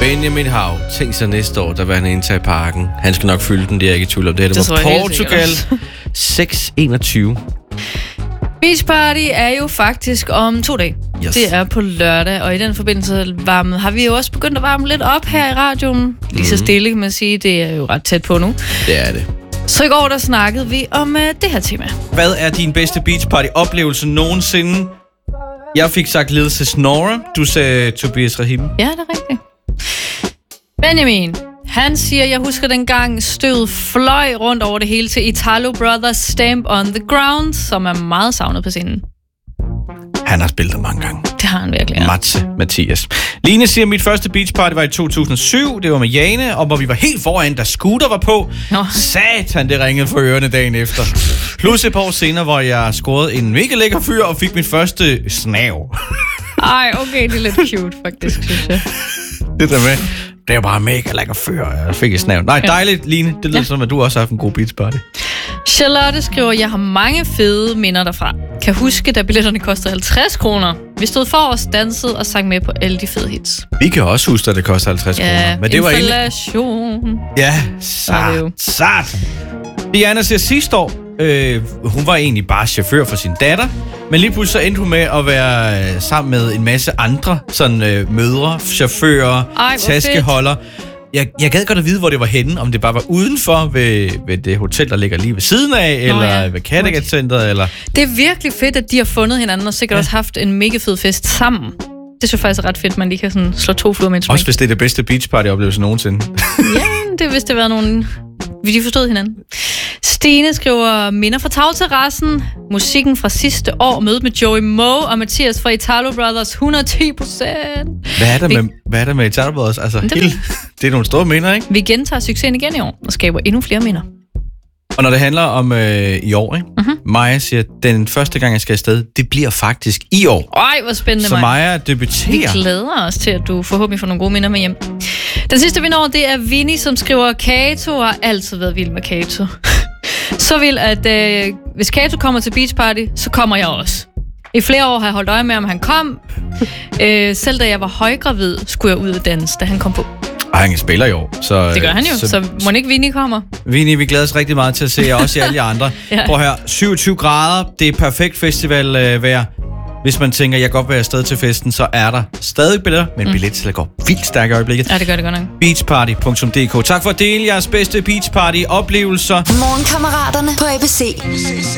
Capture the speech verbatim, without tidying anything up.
Benjamin Hav. Tænk sig næste år, der vil han indtage parken. Han skal nok fylde den, det er jeg ikke i tvivl om. Det, det, det var Portugal seks enogtyve. Beach Party er jo faktisk om to dage. Yes. Det er på lørdag, og i den forbindelse varme, har vi jo også begyndt at varme lidt op her i radioen. Lige så stille kan man sige, det er jo ret tæt på nu. Det er det. Så i går der snakkede vi om uh, det her tema. Hvad er din bedste beach party oplevelse nogensinde? Jeg fik sagt ledelse Snorre. Du sagde Tobias Rahim. Ja, det er rigtigt. Benjamin, han siger, jeg husker dengang støvet fløj rundt over det hele til Italo Brothers Stamp on the Ground, som er meget savnet på scenen. Han har spillet det mange gange. Det har han virkelig, ja. Matze Mathias. Line siger, mit første beach party var i to tusind og syv. Det var med Jane, og hvor vi var helt foran, da Scooter var på. Nå. Satan, det ringede for ørerne dagen efter. Plus et par år senere, hvor jeg scorede en mega lækker fyr og fik min første snav. Ej, okay, det er lidt cute, faktisk, synes jeg. Det der med, det er bare mega lækker fyr, jeg fik et snav. Nej, dejligt, Line. Det lyder ja. som, at du også har haft en god beach party. Charlotte skriver, jeg har mange fede minder derfra. Kan huske, da billetterne kostede halvtreds kroner. Vi stod for os, dansede og sang med på alle de fede hits. Vi kan også huske, at det kostede halvtreds ja, kroner. Men det var inflation. Ja, sat, sat. Diana siger, sidste år, øh, hun var egentlig bare chauffør for sin datter, men lige pludselig så endte hun med at være øh, sammen med en masse andre sådan øh, mødre, chauffører, Ej, taskeholder. Jeg, jeg gad godt at vide, hvor det var henne. Om det bare var udenfor ved, ved det hotel, der ligger lige ved siden af, Nå, eller ja. ved Kattegat-centret, eller... Det er virkelig fedt, at de har fundet hinanden, og sikkert ja. også haft en mega fed fest sammen. Det synes jeg faktisk er ret fedt, at man lige kan sådan slå to fluer med en smæk. Også hvis det er det bedste beach party-oplevelse nogensinde. Ja, det er hvis det var nogen... De forstod hinanden. Stine skriver, minder fra tagterrassen, musikken fra sidste år, mødet med Joey Moe og Mathias fra Italo Brothers, et hundrede og ti procent. Hvad er der med, hvad er der med Italo Brothers? Altså, det, hele, det er nogle store minder, ikke? Vi gentager succesen igen i år og skaber endnu flere minder. Og når det handler om øh, i år, ikke? Uh-huh. Maja siger, den første gang, jeg skal afsted, det bliver faktisk i år. Ej, hvor spændende, Så Maja debuterer. Vi glæder os til, at du forhåbentlig får nogle gode minder med hjem. Den sidste vinder over, det er Vinnie, som skriver, Kato har altid været vild med Kato. Så vil, at øh, hvis Kato kommer til beach party, så kommer jeg også. I flere år har jeg holdt øje med, om han kom. Øh, selv da jeg var højgravid, skulle jeg ud og danse, da han kom på. Og han spiller jo. Så, det gør han jo, så, så må ikke Vinnie kommer. Vinnie, vi glæder os rigtig meget til at se jer, også i alle andre. Ja. Prøv at høre, syvogtyve grader, det er perfekt festivalvejr. Hvis man tænker, jeg kan godt være afsted til festen, så er der stadig billetter, men mm. billetsalget går vildt stærkt i øjeblikket. Ja, det gør det godt nok. beachparty punktum d k. Tak for at dele jeres bedste beachparty-oplevelser. Morgenkammeraterne på A B C.